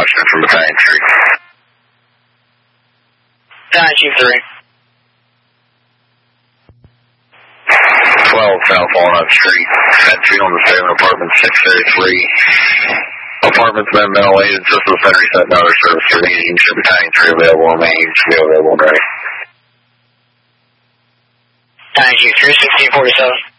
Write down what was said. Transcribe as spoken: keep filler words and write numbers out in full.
question from Battalion three. Battalion Chief three. twelve South Walnut Street, Fenfield on the seven, apartment six thirty-three. Apartment's been ventilated, system center set, no other service for the evening. Should Battalion three available on main, should be available and ready. Battalion Chief three, sixteen forty-seven.